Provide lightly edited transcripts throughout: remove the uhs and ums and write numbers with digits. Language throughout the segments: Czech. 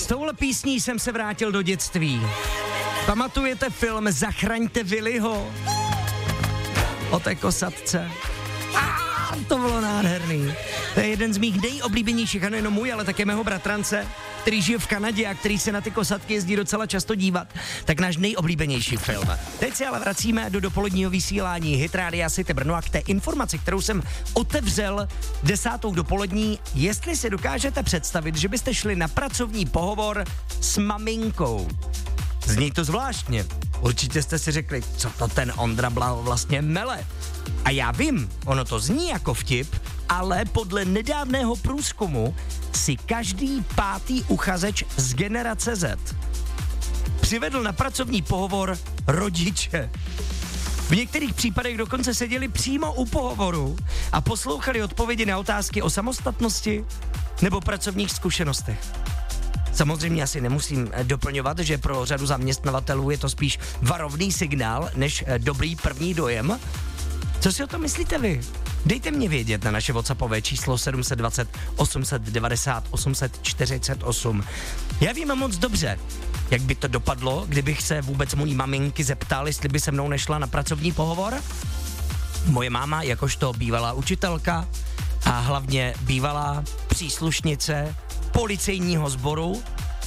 touhle písní jsem se vrátil do dětství. Pamatujete film Zachraňte Willyho? O té kosatce. To bylo nádherný. To je jeden z mých nejoblíbenějších, a nejenom můj, ale také mého bratrance, který žije v Kanadě a který se na ty kosatky jezdí docela často dívat. Tak náš nejoblíbenější film. Teď se ale vracíme do dopoledního vysílání Hit Rádia City Brno a k té informaci, kterou jsem otevřel 10. dopolední. Jestli si dokážete představit, že byste šli na pracovní pohovor s maminkou. Zní to zvláštně. Určitě jste si řekli, co to ten Ondra Blau vlastně mele. A já vím, ono to zní jako vtip, ale podle nedávného průzkumu si každý 5. uchazeč z generace Z přivedl na pracovní pohovor rodiče. V některých případech dokonce seděli přímo u pohovoru a poslouchali odpovědi na otázky o samostatnosti nebo pracovních zkušenostech. Samozřejmě asi nemusím doplňovat, že pro řadu zaměstnavatelů je to spíš varovný signál, než dobrý první dojem. Co si o tom myslíte vy? Dejte mě vědět na naše WhatsAppové číslo 720 890 848. Já vím moc dobře, jak by to dopadlo, kdybych se vůbec mojí maminky zeptal, jestli by se mnou nešla na pracovní pohovor. Moje máma, jakožto bývalá učitelka a hlavně bývalá příslušnice policejního sboru.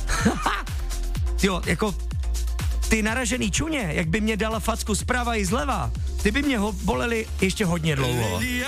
Jo, jako ty naražený čuně, jak by mě dala facku zprava i zleva, ty by mě bolely ještě hodně dlouho.